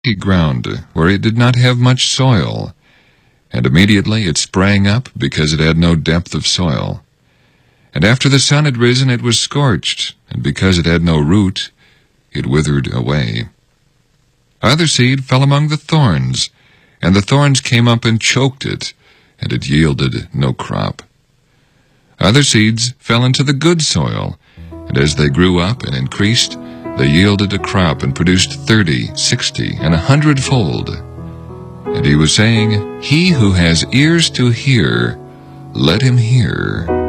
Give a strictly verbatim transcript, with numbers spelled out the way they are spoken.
ground, where it did not have much soil, and immediately it sprang up, because it had no depth of soil. And after the sun had risen, it was scorched, and because it had no root, it withered away. Other seed fell among the thorns, and the thorns came up and choked it, and it yielded no crop. Other seeds fell into the good soil, and as they grew up and increased, they yielded a crop and produced thirty, sixty, and a hundredfold. And he was saying, He who has ears to hear, let him hear.